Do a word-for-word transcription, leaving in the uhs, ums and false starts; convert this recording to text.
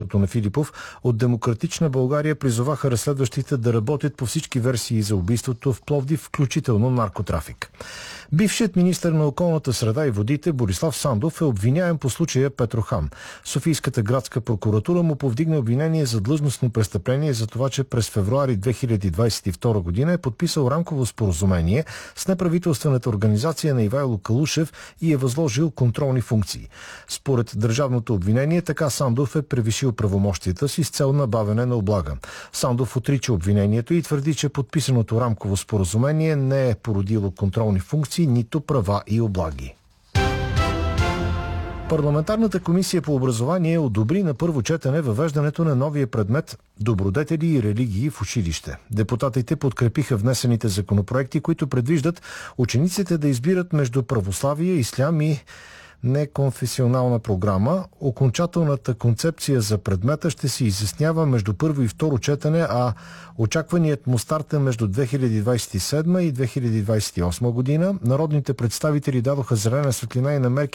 семейството на Филипов от Демократична България призоваха разследващите да работят по всички версии за убийството в Пловдив, включително наркотрафик. Бившият министър на околната среда и водите Борислав Сандов е обвиняем по случая Петрохан. Софийската градска прокуратура му повдигна обвинение за длъжностно престъпление за това, че през февруари две хиляди двадесет и втора година е подписал рамково споразумение с неправителствената организация на Ивайло Калушев и е възложил контролни функции. Според държавното обвинение, така Сандов е превишил правомощията си с цел набавяне на облага. Сандов отрича обвинението и твърди, че подписаното рамково споразумение не е породило контролни функции, нито права и облаги. Парламентарната комисия по образование одобри на първо четене въвеждането на новия предмет добродетели и религии в училище. Депутатите подкрепиха внесените законопроекти, които предвиждат учениците да избират между православие, ислям и неконфесионална програма. Окончателната концепция за предмета ще се изяснява между първо и второ четене, а очакваният му старт е между две хиляди двадесет и седма и две хиляди двадесет и осма година. Народните представители дадоха зелена светлина и на мерки